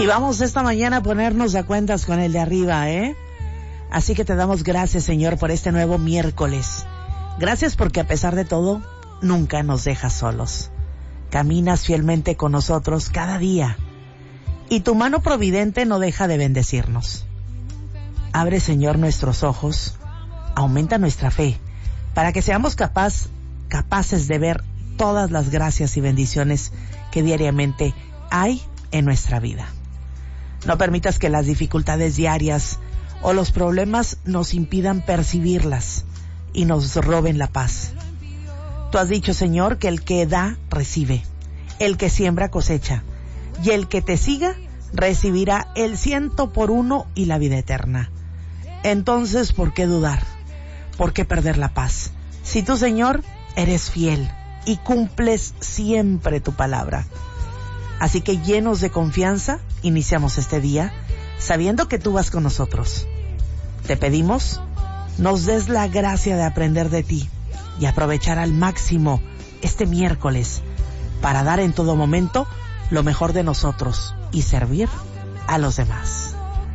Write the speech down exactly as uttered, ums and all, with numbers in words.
Y vamos esta mañana a ponernos a cuentas con el de arriba, ¿eh? Así que te damos gracias, Señor, por este nuevo miércoles. Gracias porque a pesar de todo, nunca nos dejas solos. Caminas fielmente con nosotros cada día. Y tu mano providente no deja de bendecirnos. Abre, Señor, nuestros ojos. Aumenta nuestra fe para que seamos capaz, capaces de ver todas las gracias y bendiciones que diariamente hay en nuestra vida. No permitas que las dificultades diarias o los problemas nos impidan percibirlas y nos roben la paz. Tú has dicho, Señor, que el que da, recibe. El que siembra, cosecha. Y el que te siga, recibirá el ciento por uno y la vida eterna. Entonces, ¿por qué dudar? ¿Por qué perder la paz? Si tú, Señor, eres fiel y cumples siempre tu palabra. Así que llenos de confianza, iniciamos este día, sabiendo que tú vas con nosotros. Te pedimos, nos des la gracia de aprender de ti y aprovechar al máximo este miércoles para dar en todo momento lo mejor de nosotros y servir a los demás.